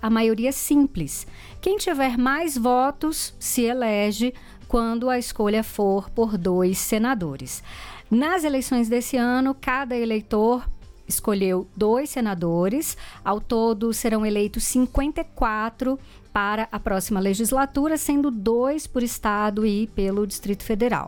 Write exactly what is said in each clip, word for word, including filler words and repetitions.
a maioria simples. Quem tiver mais votos se elege quando a escolha for por dois senadores. Nas eleições desse ano, cada eleitor escolheu dois senadores. Ao todo, serão eleitos cinquenta e quatro para a próxima legislatura, sendo dois por estado e pelo Distrito Federal.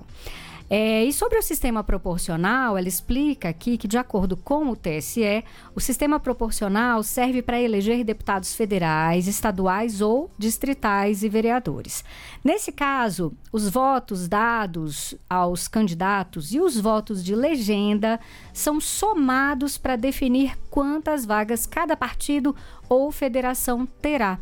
É, e sobre o sistema proporcional, ela explica aqui que, de acordo com o T S E, o sistema proporcional serve para eleger deputados federais, estaduais ou distritais e vereadores. Nesse caso, os votos dados aos candidatos e os votos de legenda são somados para definir quantas vagas cada partido ou federação terá.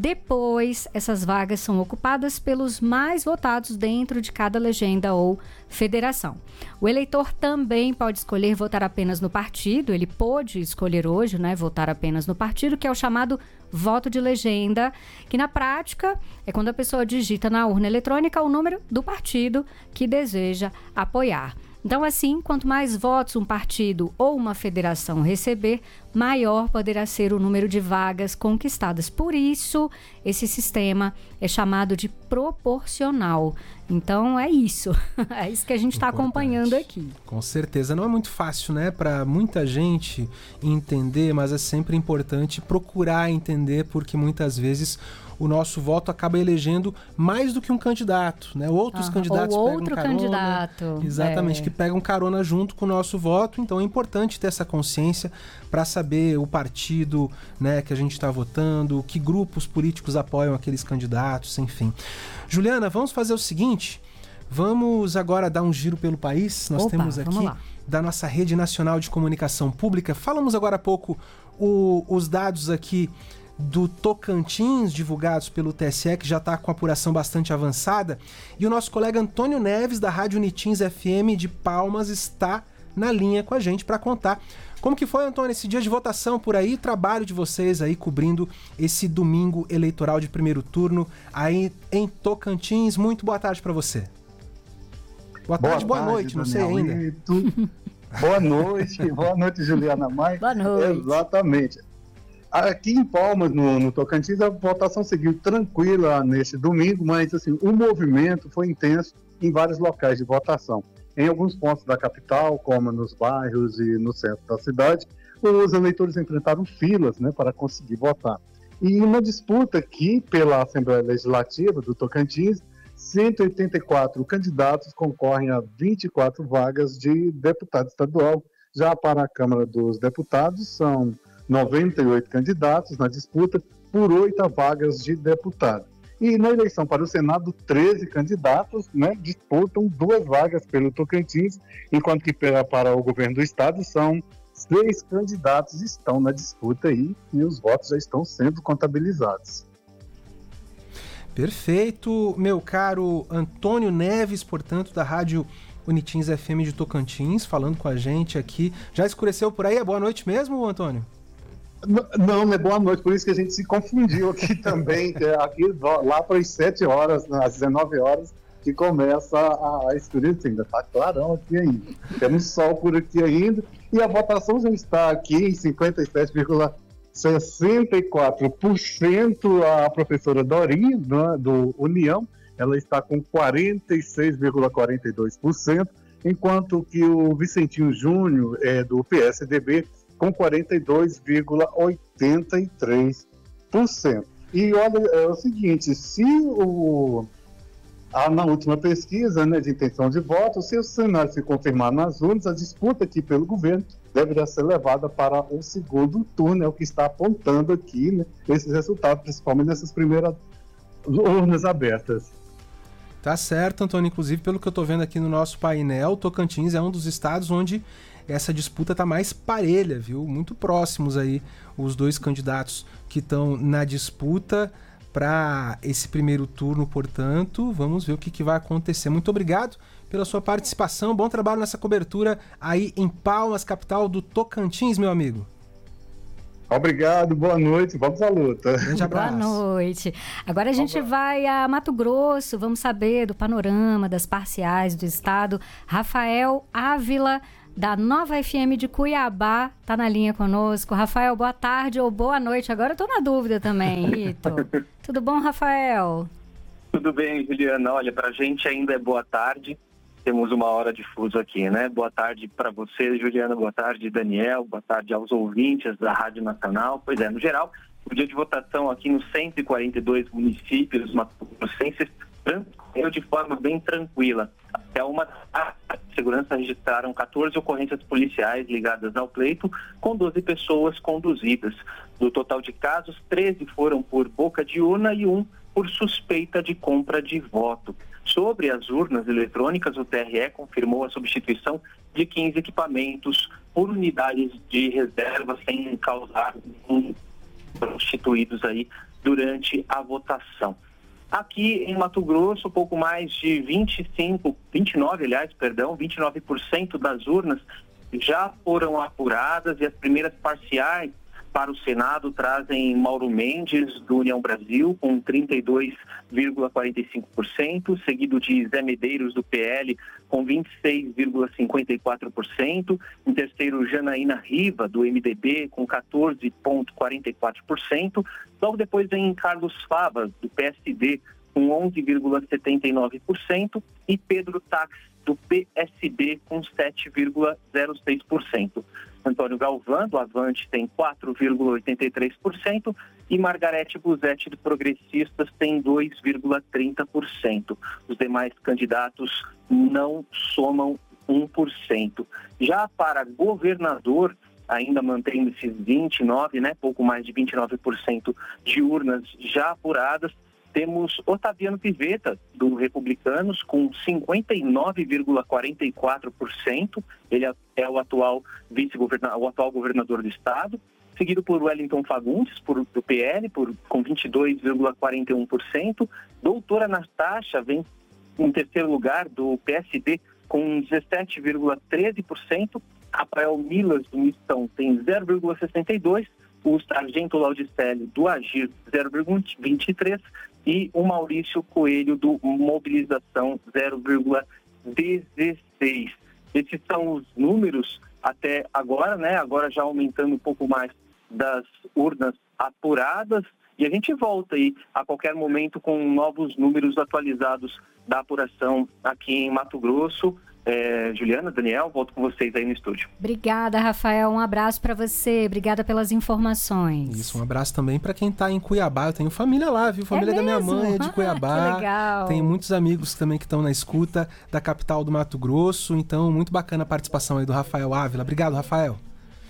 Depois, essas vagas são ocupadas pelos mais votados dentro de cada legenda ou federação. O eleitor também pode escolher votar apenas no partido, ele pôde escolher hoje, né, votar apenas no partido, que é o chamado voto de legenda, que na prática é quando a pessoa digita na urna eletrônica o número do partido que deseja apoiar. Então, assim, quanto mais votos um partido ou uma federação receber, maior poderá ser o número de vagas conquistadas. Por isso, esse sistema é chamado de proporcional. Então, é isso. É isso que a gente está acompanhando aqui. Com certeza. Não é muito fácil, né, para muita gente entender, mas é sempre importante procurar entender, porque muitas vezes o nosso voto acaba elegendo mais do que um candidato, né? Outros ah, candidatos ou pegam outro carona. Candidato. Exatamente, é. que pegam carona junto com o nosso voto. Então é importante ter essa consciência para saber o partido, né, que a gente está votando, que grupos políticos apoiam aqueles candidatos, enfim. Juliana, vamos fazer o seguinte, vamos agora dar um giro pelo país. Nós Opa, temos aqui da nossa Rede Nacional de Comunicação Pública. Falamos agora há pouco o, os dados aqui do Tocantins, divulgados pelo T S E, que já está com a apuração bastante avançada. E o nosso colega Antônio Neves, da Rádio Unitins F M de Palmas, está na linha com a gente para contar como que foi, Antônio, esse dia de votação por aí, trabalho de vocês aí cobrindo esse domingo eleitoral de primeiro turno aí em Tocantins. Muito boa tarde para você. Boa, boa tarde, boa tarde, noite, não sei ainda. Boa noite, boa noite, Juliana Maia. Boa noite. Exatamente. Aqui em Palmas, no, no Tocantins, a votação seguiu tranquila neste domingo, mas assim, o movimento foi intenso em vários locais de votação. Em alguns pontos da capital, como nos bairros e no centro da cidade, os eleitores enfrentaram filas, né, para conseguir votar. E uma disputa aqui pela Assembleia Legislativa do Tocantins, cento e oitenta e quatro candidatos concorrem a vinte e quatro vagas de deputado estadual. Já para a Câmara dos Deputados, são noventa e oito candidatos na disputa por oito vagas de deputado. E na eleição para o Senado, treze candidatos, né, disputam duas vagas pelo Tocantins, enquanto que para o governo do estado são seis candidatos estão na disputa aí e os votos já estão sendo contabilizados. Perfeito, meu caro Antônio Neves, portanto, da Rádio Unitins F M de Tocantins, falando com a gente aqui. Já escureceu por aí? É boa noite mesmo, Antônio? Não, não é boa noite, por isso que a gente se confundiu aqui também, que é aqui lá para as sete horas, às dezenove horas, que começa a, a escurecer, ainda está clarão aqui ainda, temos sol por aqui ainda, e a votação já está aqui em cinquenta e sete vírgula sessenta e quatro por cento. A professora Dorinha, né, do União, ela está com quarenta e seis vírgula quarenta e dois por cento, enquanto que o Vicentinho Júnior, é, do P S D B, com quarenta e dois vírgula oitenta e três por cento. E olha, é o seguinte, se o, a, na última pesquisa, né, de intenção de voto, se o cenário se confirmar nas urnas, a disputa aqui pelo governo deverá ser levada para o segundo turno, é o que está apontando aqui, né, esses resultados, principalmente nessas primeiras urnas abertas. Tá certo, Antônio. Inclusive, pelo que eu estou vendo aqui no nosso painel, Tocantins é um dos estados onde essa disputa está mais parelha, viu? Muito próximos aí os dois candidatos que estão na disputa para esse primeiro turno, portanto. Vamos ver o que, que vai acontecer. Muito obrigado pela sua participação. Bom trabalho nessa cobertura aí em Palmas, capital do Tocantins, meu amigo. Obrigado, boa noite, vamos à luta. Grande abraço. Boa noite. Agora a gente vai a Mato Grosso, vamos saber do panorama das parciais do estado. Rafael Ávila, da Nova F M de Cuiabá, tá na linha conosco. Rafael, boa tarde ou boa noite. Agora eu tô na dúvida também, Ito. Tudo bom, Rafael? Tudo bem, Juliana. Olha, pra gente ainda é boa tarde. Temos uma hora de fuso aqui, né? Boa tarde para você, Juliana. Boa tarde, Daniel. Boa tarde aos ouvintes da Rádio Nacional. Pois é, no geral, o dia de votação aqui nos cento e quarenta e dois municípios mato-grossenses transcorreu de forma bem tranquila. Até uma da segurança registraram quatorze ocorrências policiais ligadas ao pleito, com doze pessoas conduzidas. Do total de casos, treze foram por boca de urna e um por suspeita de compra de voto. Sobre as urnas eletrônicas, o T R E confirmou a substituição de quinze equipamentos por unidades de reserva sem causar um substituídos aí durante a votação. Aqui em Mato Grosso, pouco mais de vinte e cinco, vinte e nove, aliás, perdão, vinte e nove por cento das urnas já foram apuradas e as primeiras parciais para o Senado trazem Mauro Mendes, do União Brasil, com trinta e dois vírgula quarenta e cinco por cento, seguido de Zé Medeiros, do P L, com vinte e seis vírgula cinquenta e quatro por cento. Em terceiro, Janaína Riva, do M D B, com quatorze vírgula quarenta e quatro por cento. Logo depois vem Carlos Fava, do P S D, com onze vírgula setenta e nove por cento. E Pedro Tax, do P S B, com sete vírgula zero seis por cento. Antônio Galvão, do Avante, tem quatro vírgula oitenta e três por cento e Margarete Busetti, do Progressistas, tem dois vírgula trinta por cento. Os demais candidatos não somam um por cento. Já para governador, ainda mantendo esses vinte e nove, né, pouco mais de vinte e nove por cento de urnas já apuradas, temos Otaviano Pivetta, do Republicanos, com cinquenta e nove vírgula quarenta e quatro por cento. Ele é o atual vice-governador, o atual governador do estado, seguido por Wellington Fagundes, por, do P L, por, com vinte e dois vírgula quarenta e um por cento. Doutora Natasha vem em terceiro lugar, do P S D, com dezessete vírgula treze por cento. Rafael Milas, do Mistão, tem zero vírgula sessenta e dois por cento. O Sargento Laudicelli, do Agir, zero vírgula vinte e três por cento. E o Maurício Coelho, do Mobilização, zero vírgula dezesseis por cento. Esses são os números até agora, né? Agora já aumentando um pouco mais das urnas apuradas. E a gente volta aí a qualquer momento com novos números atualizados da apuração aqui em Mato Grosso. É, Juliana, Daniel, volto com vocês aí no estúdio. Obrigada, Rafael. Um abraço para você. Obrigada pelas informações. Isso, um abraço também para quem está em Cuiabá. Eu tenho família lá, viu? Família é da minha mãe é de Cuiabá. Ah, que legal. Tem muitos amigos também que estão na escuta da capital do Mato Grosso. Então, muito bacana a participação aí do Rafael Ávila. Obrigado, Rafael.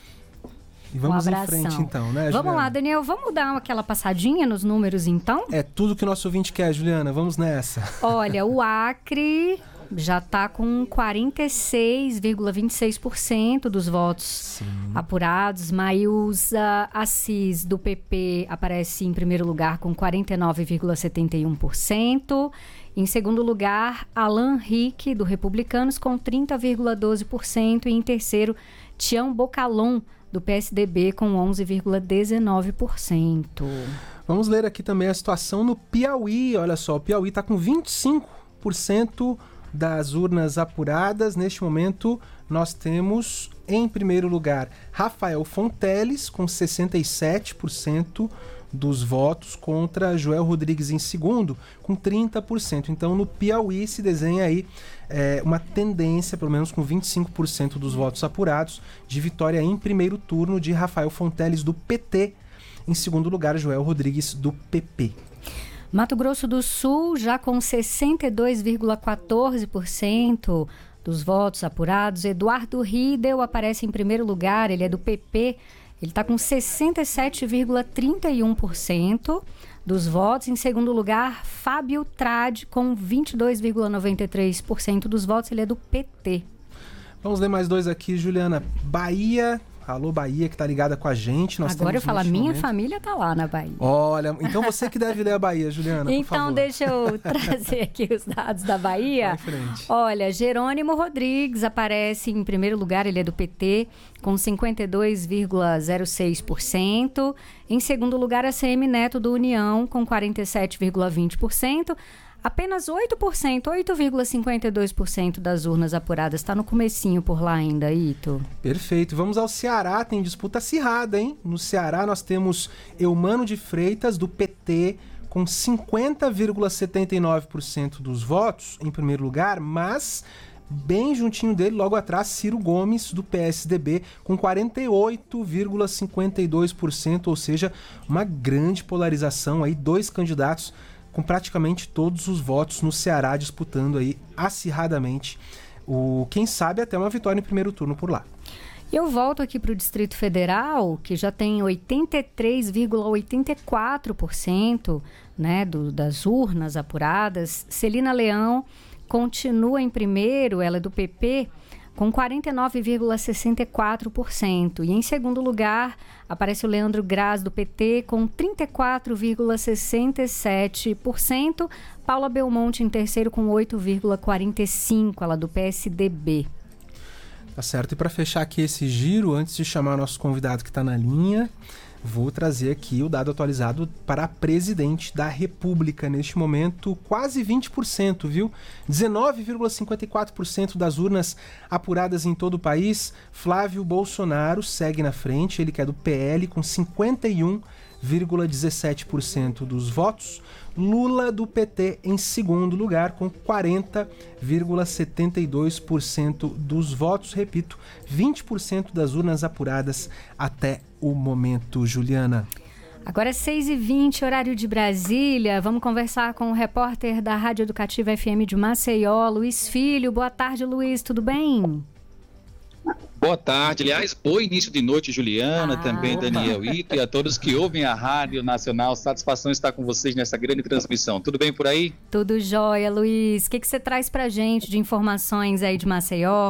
E vamos um em frente então, né, Vamos Juliana? lá, Daniel. Vamos dar aquela passadinha nos números então? É tudo que o nosso ouvinte quer, Juliana. Vamos nessa. Olha, o Acre já está com quarenta e seis vírgula vinte e seis por cento dos votos Sim. apurados. Maílza Assis, do P P, aparece em primeiro lugar com quarenta e nove vírgula setenta e um por cento. Em segundo lugar, Alan Rick, do Republicanos, com trinta vírgula doze por cento. E em terceiro, Tião Bocalon, do P S D B, com onze vírgula dezenove por cento. Vamos ler aqui também a situação no Piauí. Olha só, o Piauí está com vinte e cinco por cento das urnas apuradas. Neste momento, nós temos, em primeiro lugar, Rafael Fonteles, com sessenta e sete por cento dos votos, contra Joel Rodrigues em segundo, com trinta por cento. Então, no Piauí se desenha aí é, uma tendência, pelo menos com vinte e cinco por cento dos votos apurados, de vitória em primeiro turno de Rafael Fonteles, do P T. Em segundo lugar, Joel Rodrigues, do P P. Mato Grosso do Sul, já com sessenta e dois vírgula quatorze por cento dos votos apurados. Eduardo Riedel aparece em primeiro lugar, ele é do P P. Ele está com sessenta e sete vírgula trinta e um por cento dos votos. Em segundo lugar, Fábio Trade, com vinte e dois vírgula noventa e três por cento dos votos. Ele é do P T. Vamos ler mais dois aqui, Juliana. Bahia. Alô, Bahia, que está ligada com a gente. Nós Agora eu falo, a minha momento... família está lá na Bahia. Olha, então você que deve ler a Bahia, Juliana, Então, por favor. deixa eu trazer aqui os dados da Bahia. Vai em frente. Olha, Jerônimo Rodrigues aparece em primeiro lugar, ele é do P T, com cinquenta e dois vírgula zero seis por cento. Em segundo lugar, a C M Neto, do União, com quarenta e sete vírgula vinte por cento. Apenas oito por cento, oito vírgula cinquenta e dois por cento das urnas apuradas. Está no comecinho por lá ainda, Ito. Perfeito. Vamos ao Ceará, tem disputa acirrada, hein? No Ceará nós temos Eumano de Freitas, do P T, com cinquenta vírgula setenta e nove por cento dos votos em primeiro lugar, mas bem juntinho dele, logo atrás, Ciro Gomes, do P S D B, com quarenta e oito vírgula cinquenta e dois por cento, ou seja, uma grande polarização aí, dois candidatos com praticamente todos os votos no Ceará disputando aí acirradamente, o, quem sabe até uma vitória em primeiro turno por lá. Eu volto aqui para o Distrito Federal, que já tem oitenta e três vírgula oitenta e quatro por cento, né, do, das urnas apuradas. Celina Leão continua em primeiro, ela é do P P, com quarenta e nove vírgula sessenta e quatro por cento. E em segundo lugar, aparece o Leandro Graz, do P T, com trinta e quatro vírgula sessenta e sete por cento. Paula Belmonte em terceiro, com oito vírgula quarenta e cinco por cento, ela do P S D B. Tá certo. E para fechar aqui esse giro, antes de chamar nosso convidado que está na linha, vou trazer aqui o dado atualizado para a presidente da República. Neste momento, quase vinte por cento, viu? dezenove vírgula cinquenta e quatro por cento das urnas apuradas em todo o país. Flávio Bolsonaro segue na frente, ele que é do P L, com cinquenta e um vírgula dezessete por cento dos votos. Lula, do P T, em segundo lugar, com quarenta vírgula setenta e dois por cento dos votos. Repito, vinte por cento das urnas apuradas até o momento, Juliana. Agora é seis e vinte, horário de Brasília. Vamos conversar com o repórter da Rádio Educativa F M de Maceió, Luiz Filho. Boa tarde, Luiz, tudo bem? Boa tarde, aliás, bom início de noite, Juliana, ah, também opa. Daniel Ito e a todos que ouvem a Rádio Nacional. Satisfação estar com vocês nessa grande transmissão. Tudo bem por aí? Tudo jóia, Luiz. O que, que você traz pra gente de informações aí de Maceió?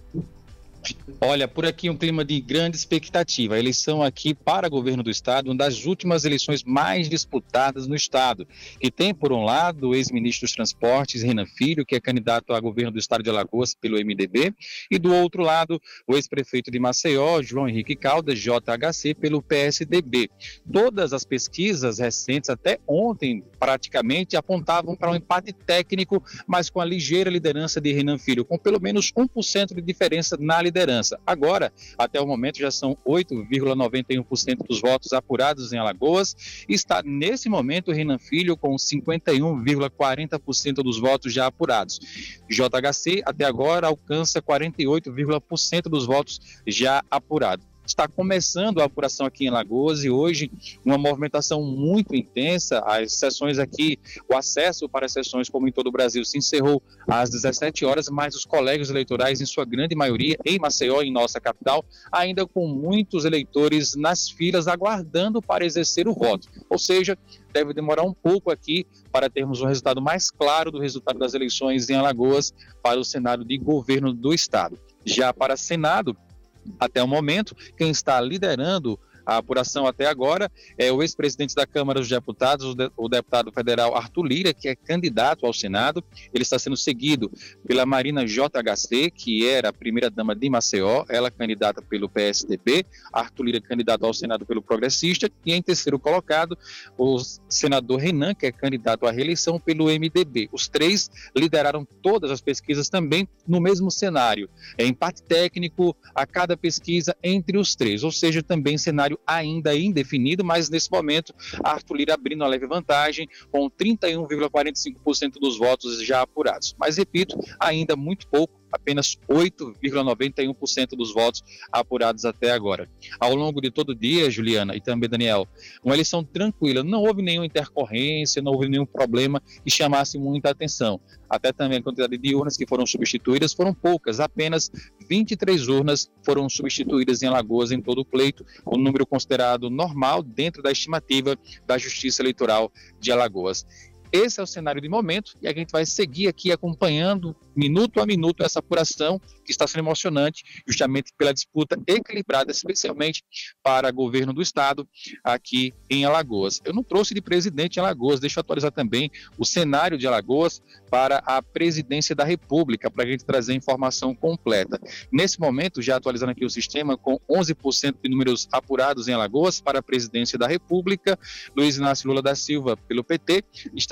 Olha, por aqui um clima de grande expectativa. A eleição aqui para governo do estado, uma das últimas eleições mais disputadas no estado, que tem, por um lado, o ex-ministro dos Transportes, Renan Filho, que é candidato a governo do estado de Alagoas pelo M D B, e do outro lado, o ex-prefeito de Maceió, João Henrique Caldas, J H C, pelo P S D B. Todas as pesquisas recentes, até ontem, praticamente, apontavam para um empate técnico, mas com a ligeira liderança de Renan Filho, com pelo menos um por cento de diferença na liderança. Agora, até o momento, já são oito vírgula noventa e um por cento dos votos apurados em Alagoas. Está, nesse momento, Renan Filho com cinquenta e um vírgula quarenta por cento dos votos já apurados. J H C, até agora, alcança quarenta e oito vírgula por cento dos votos já apurados. Está começando a apuração aqui em Alagoas e hoje uma movimentação muito intensa. As sessões aqui, o acesso para as sessões, como em todo o Brasil, se encerrou às dezessete horas, mas os colégios eleitorais, em sua grande maioria, em Maceió, em nossa capital, ainda com muitos eleitores nas filas aguardando para exercer o voto. Ou seja, deve demorar um pouco aqui para termos um resultado mais claro do resultado das eleições em Alagoas para o Senado de Governo do Estado. Já para Senado, até o momento, quem está liderando a apuração até agora é o ex-presidente da Câmara dos Deputados, o, de, o deputado federal Arthur Lira, que é candidato ao Senado. Ele está sendo seguido pela Marina J H C, que era a primeira-dama de Maceió, ela candidata pelo P S D B, Arthur Lira candidato ao Senado pelo Progressista, e em terceiro colocado, o senador Renan, que é candidato à reeleição pelo M D B. Os três lideraram todas as pesquisas também no mesmo cenário. É empate técnico a cada pesquisa entre os três, ou seja, também cenário ainda indefinido, mas nesse momento Arthur Lira abrindo uma leve vantagem com trinta e um vírgula quarenta e cinco por cento dos votos já apurados. Mas repito, ainda muito pouco, apenas oito vírgula noventa e um por cento dos votos apurados até agora. Ao longo de todo o dia, Juliana e também Daniel, uma eleição tranquila, não houve nenhuma intercorrência, não houve nenhum problema que chamasse muita atenção. Até também a quantidade de urnas que foram substituídas foram poucas, apenas vinte e três urnas foram substituídas em Alagoas em todo o pleito, um número considerado normal dentro da estimativa da Justiça Eleitoral de Alagoas. Esse é o cenário de momento e a gente vai seguir aqui acompanhando minuto a minuto essa apuração que está sendo emocionante, justamente pela disputa equilibrada, especialmente para governo do estado aqui em Alagoas. Eu não trouxe de presidente em Alagoas, deixa eu atualizar também o cenário de Alagoas para a presidência da República, para a gente trazer a informação completa. Nesse momento, já atualizando aqui o sistema, com onze por cento de números apurados em Alagoas para a presidência da República, Luiz Inácio Lula da Silva, pelo P T, está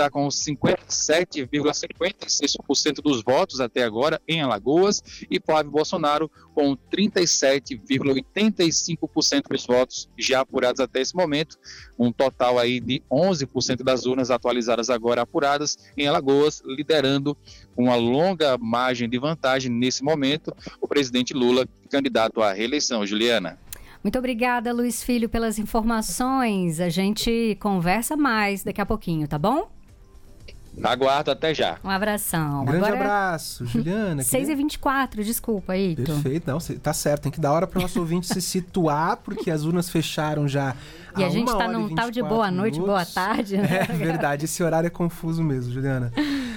está com cinquenta e sete vírgula cinquenta e seis por cento dos votos até agora em Alagoas, e Flávio Bolsonaro com trinta e sete vírgula oitenta e cinco por cento dos votos já apurados até esse momento, um total aí de onze por cento das urnas atualizadas agora apuradas em Alagoas, liderando uma longa margem de vantagem nesse momento o presidente Lula, candidato à reeleição. Juliana. Muito obrigada, Luiz Filho, pelas informações. A gente conversa mais daqui a pouquinho, tá bom? Aguardo, até já. Um abração. Grande Agora, abraço, Juliana. seis e vinte e quatro, desculpa aí. Perfeito, não, tá certo, tem que dar hora para o nosso ouvinte se situar, porque as urnas fecharam já. E a gente tá num tal de boa noite, minutos. boa tarde, né? É verdade, esse horário é confuso mesmo, Juliana.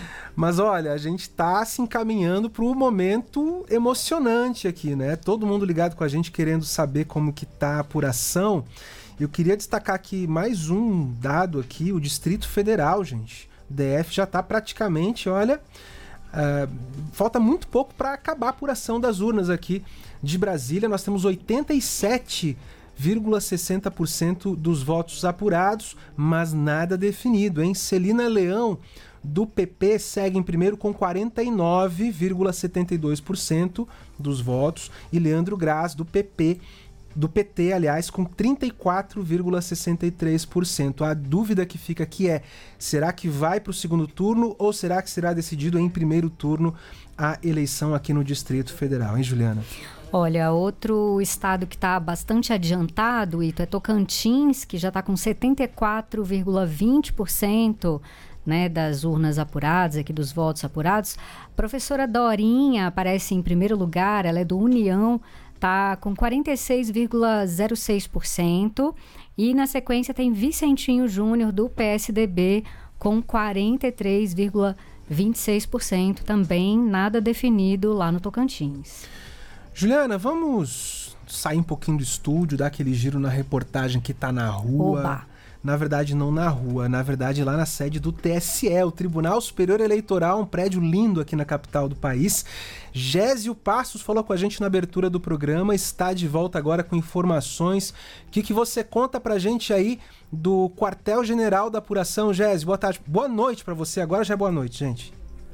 Mas olha, a gente tá se encaminhando para um momento emocionante aqui, né? Todo mundo ligado com a gente, querendo saber como que tá a apuração. Eu queria destacar aqui mais um dado aqui, o Distrito Federal, gente. O D F já tá praticamente, olha, uh, falta muito pouco para acabar a apuração das urnas aqui de Brasília. Nós temos oitenta e sete vírgula sessenta por cento dos votos apurados, mas nada definido, hein? Celina Leão, do P P, segue em primeiro com quarenta e nove vírgula setenta e dois por cento dos votos, e Leandro Graz, do P P, do P T, aliás, com trinta e quatro vírgula sessenta e três por cento. A dúvida que fica aqui é, será que vai para o segundo turno ou será que será decidido em primeiro turno a eleição aqui no Distrito Federal, hein, Juliana? Olha, outro estado que está bastante adiantado, Ito, é Tocantins, que já está com setenta e quatro vírgula vinte por cento, né, das urnas apuradas, aqui dos votos apurados. A professora Dorinha aparece em primeiro lugar, ela é do União, está com quarenta e seis vírgula zero seis por cento. E na sequência tem Vicentinho Júnior, do P S D B, com quarenta e três vírgula vinte e seis por cento. Também nada definido lá no Tocantins. Juliana, vamos sair um pouquinho do estúdio, dar aquele giro na reportagem que está na rua. Oba. Na verdade, não na rua, na verdade lá na sede do T S E, o Tribunal Superior Eleitoral, um prédio lindo aqui na capital do país. Gésio Passos falou com a gente na abertura do programa, está de volta agora com informações. O que, que você conta pra gente aí do quartel-general da apuração, Gésio? Boa tarde, boa noite pra você, agora já é boa noite, gente.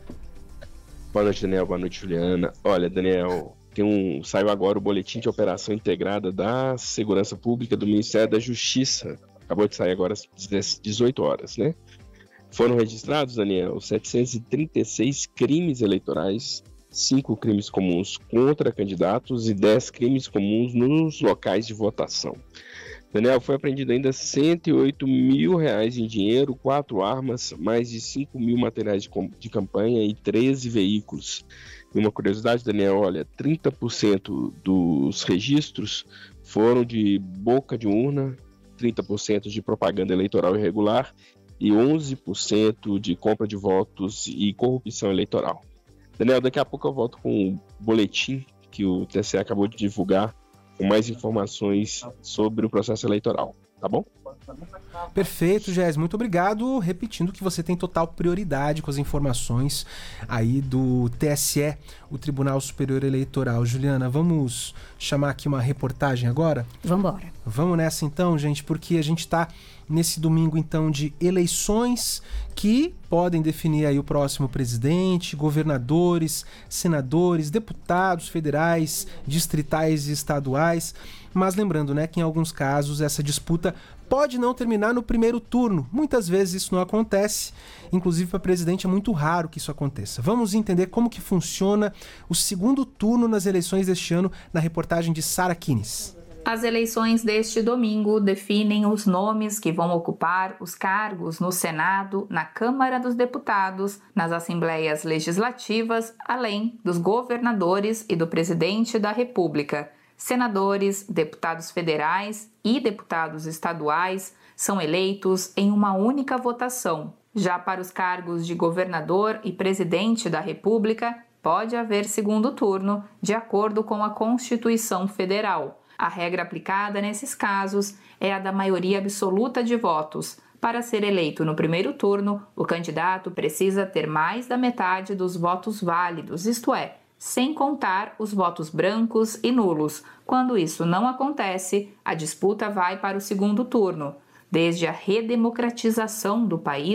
Boa noite, Daniel, boa noite, Juliana. Olha, Daniel, tem um, saiu agora o boletim de operação integrada da Segurança Pública do Ministério da Justiça. Acabou de sair agora às dezoito horas, né? Foram registrados, Daniel, setecentos e trinta e seis crimes eleitorais, cinco crimes comuns contra candidatos e dez crimes comuns nos locais de votação. Daniel, foi apreendido ainda cento e oito mil reais em dinheiro, quatro armas, mais de cinco mil materiais de, de campanha e treze veículos. E uma curiosidade, Daniel, olha, trinta por cento dos registros foram de boca de urna, trinta por cento de propaganda eleitoral irregular e onze por cento de compra de votos e corrupção eleitoral. Daniel, daqui a pouco eu volto com o boletim que o T S E acabou de divulgar com mais informações sobre o processo eleitoral, tá bom? Perfeito, Gés, muito obrigado. Repetindo que você tem total prioridade com as informações aí do T S E, o Tribunal Superior Eleitoral. Juliana, vamos chamar aqui uma reportagem agora? Vamos embora. Vamos nessa então, gente, porque a gente está nesse domingo então de eleições que podem definir aí o próximo presidente, governadores, senadores, deputados federais, distritais e estaduais. Mas lembrando, né, que em alguns casos essa disputa pode não terminar no primeiro turno. Muitas vezes isso não acontece, inclusive para presidente é muito raro que isso aconteça. Vamos entender como que funciona o segundo turno nas eleições deste ano na reportagem de Sara Kines. As eleições deste domingo definem os nomes que vão ocupar os cargos no Senado, na Câmara dos Deputados, nas Assembleias Legislativas, além dos governadores e do presidente da República. Senadores, deputados federais e deputados estaduais são eleitos em uma única votação. Já para os cargos de governador e presidente da República, pode haver segundo turno, de acordo com a Constituição Federal. A regra aplicada nesses casos é a da maioria absoluta de votos. Para ser eleito no primeiro turno, o candidato precisa ter mais da metade dos votos válidos, isto é, sem contar os votos brancos e nulos. Quando isso não acontece, a disputa vai para o segundo turno. Desde a redemocratização do país,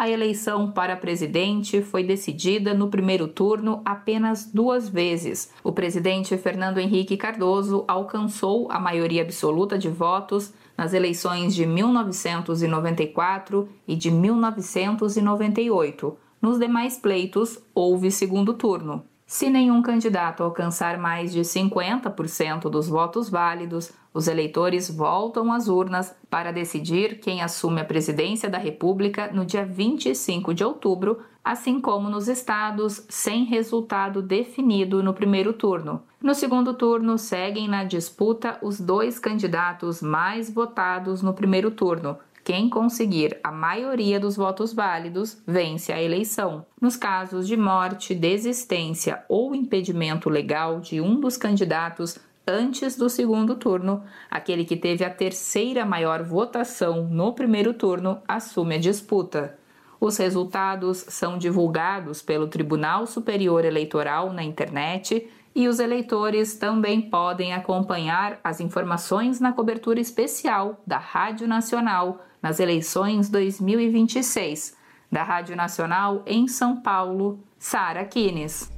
A eleição para presidente foi decidida no primeiro turno apenas duas vezes. O presidente Fernando Henrique Cardoso alcançou a maioria absoluta de votos nas eleições de mil novecentos e noventa e quatro e de mil novecentos e noventa e oito. Nos demais pleitos, houve segundo turno. Se nenhum candidato alcançar mais de cinquenta por cento dos votos válidos, os eleitores voltam às urnas para decidir quem assume a presidência da República no dia vinte e cinco de outubro, assim como nos estados sem resultado definido no primeiro turno. No segundo turno, seguem na disputa os dois candidatos mais votados no primeiro turno. Quem conseguir a maioria dos votos válidos vence a eleição. Nos casos de morte, desistência ou impedimento legal de um dos candidatos antes do segundo turno, aquele que teve a terceira maior votação no primeiro turno assume a disputa. Os resultados são divulgados pelo Tribunal Superior Eleitoral na internet e os eleitores também podem acompanhar as informações na cobertura especial da Rádio Nacional nas eleições dois mil e vinte e seis. Da Rádio Nacional em São Paulo, Sara Kines.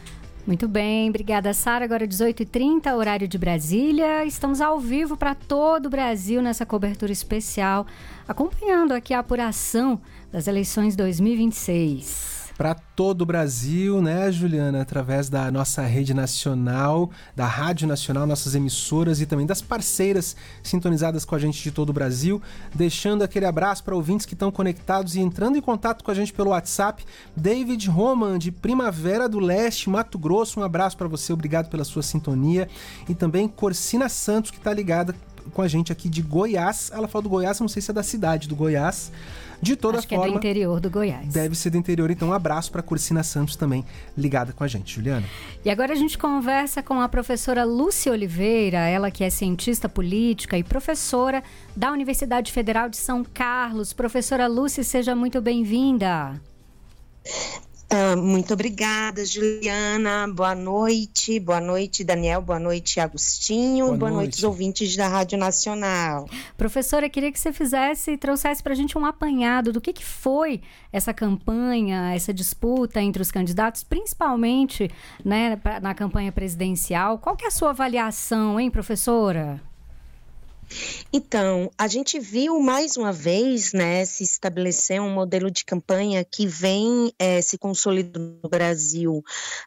Muito bem, obrigada, Sara. Agora dezoito e trinta, horário de Brasília. Estamos ao vivo para todo o Brasil nessa cobertura especial, acompanhando aqui a apuração das eleições dois mil e vinte e seis. Para todo o Brasil, né, Juliana? Através da nossa rede nacional, da Rádio Nacional, nossas emissoras e também das parceiras sintonizadas com a gente de todo o Brasil. Deixando aquele abraço para ouvintes que estão conectados e entrando em contato com a gente pelo WhatsApp. David Roman, de Primavera do Leste, Mato Grosso. Um abraço para você, obrigado pela sua sintonia. E também Corsina Santos, que está ligada com a gente aqui de Goiás. Ela fala do Goiás, não sei se é da cidade do Goiás. De toda Acho forma, que é do interior do Goiás. Deve ser do interior, então um abraço para a Corsina Santos também, ligada com a gente, Juliana. E agora a gente conversa com a professora Lúcia Oliveira, ela que é cientista política e professora da Universidade Federal de São Carlos. Professora Lúcia, seja muito bem-vinda. Uh, muito obrigada, Juliana. Boa noite. Boa noite, Daniel. Boa noite, Agostinho. Boa, Boa noite. noite, os ouvintes da Rádio Nacional. Professora, queria que você fizesse e trouxesse para a gente um apanhado do que, que foi essa campanha, essa disputa entre os candidatos, principalmente, né, na campanha presidencial. Qual que é a sua avaliação, hein, professora? Então, a gente viu mais uma vez, né, se estabelecer um modelo de campanha que vem é, se consolidando no Brasil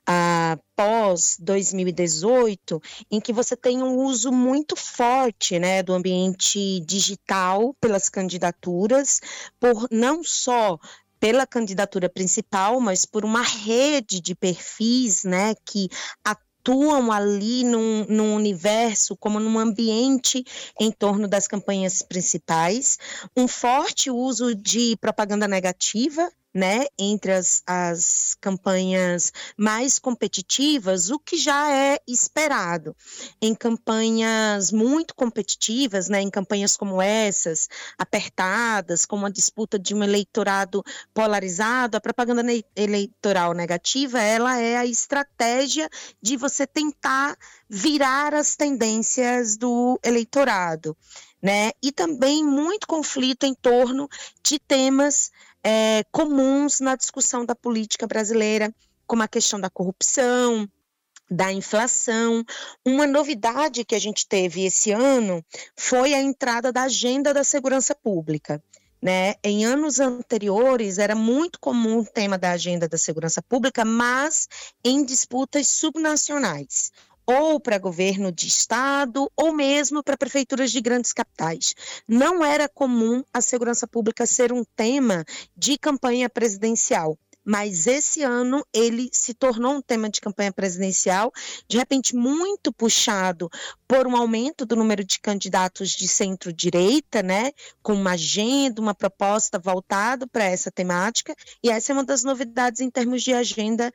após dois mil e dezoito, em que você tem um uso muito forte, né, do ambiente digital pelas candidaturas, por não só pela candidatura principal, mas por uma rede de perfis, né, que atuam atuam ali num, num universo, como num ambiente em torno das campanhas principais, um forte uso de propaganda negativa, né, entre as, as campanhas mais competitivas, o que já é esperado. Em campanhas muito competitivas, né, em campanhas como essas, apertadas, como a disputa de um eleitorado polarizado, a propaganda ne- eleitoral negativa, ela é a estratégia de você tentar virar as tendências do eleitorado, né, e também muito conflito em torno de temas É, comuns na discussão da política brasileira, como a questão da corrupção, da inflação. Uma novidade que a gente teve esse ano foi a entrada da agenda da segurança pública. Né? Em anos anteriores era muito comum o tema da agenda da segurança pública, mas em disputas subnacionais, ou para governo de estado, ou mesmo para prefeituras de grandes capitais. Não era comum a segurança pública ser um tema de campanha presidencial, mas esse ano ele se tornou um tema de campanha presidencial, de repente muito puxado por um aumento do número de candidatos de centro-direita, né, com uma agenda, uma proposta voltada para essa temática, e essa é uma das novidades em termos de agenda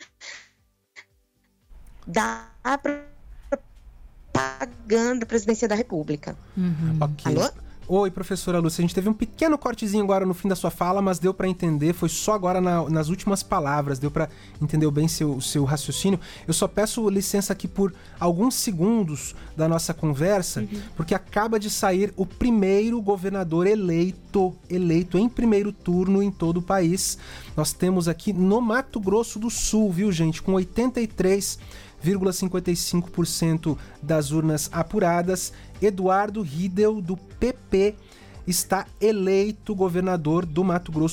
da propaganda da Presidência da República. Uhum. Ok. Alô? Oi, professora Lúcia, a gente teve um pequeno cortezinho agora no fim da sua fala, mas deu para entender, foi só agora na, nas últimas palavras, deu para entender bem seu, seu raciocínio. Eu só peço licença aqui por alguns segundos da nossa conversa, uhum. porque acaba de sair o primeiro governador eleito, eleito em primeiro turno em todo o país. Nós temos aqui no Mato Grosso do Sul, viu, gente, com oitenta e três vírgula cinquenta e cinco por cento das urnas apuradas, Eduardo Riedel, do P P, está eleito governador do Mato Grosso